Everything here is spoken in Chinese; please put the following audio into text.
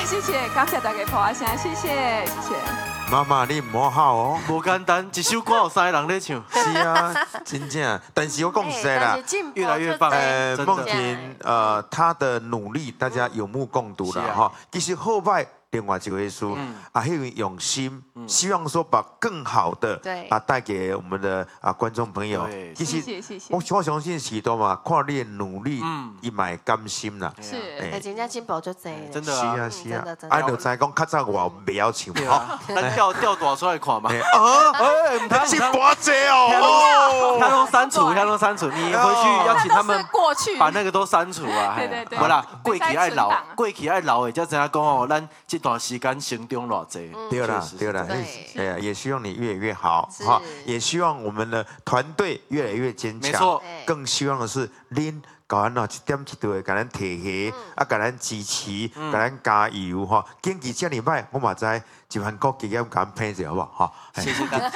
谢谢，感谢大家捧声，谢谢谢谢。 妈妈，你唔好好哦。 无简单，一首歌有3个人咧唱， 是啊，真正。但是我讲实在啦， 越来越棒。真的梦婷，她的努力大家有目共睹了哈。其实后摆另外一位书啊，很用心，希望说把更好的带给我们的观众朋友。 其实谢谢。 我相信许多嘛，看你的努力，伊买甘心啦。 是， 真正进步就多。 真的啊，是啊。啊，就知讲较早我不要唱嘛。 咱调大出来看嘛。 唔通是多济哦。 他都删除，你回去要请他们过去把那个都删除啊。 对。 好啦，过去爱老，的才知影讲哦，咱这段时间成长偌济。 对啦。哎呀，也希望你越来越好哈，也希望我们的团队越来越坚强。 没错， 更希望的是恁搞咱一点一滴的，给咱提携，给咱支持，给咱加油哈。经济这礼拜我嘛知，一万个给咱减配者好不好？ 谢谢大家。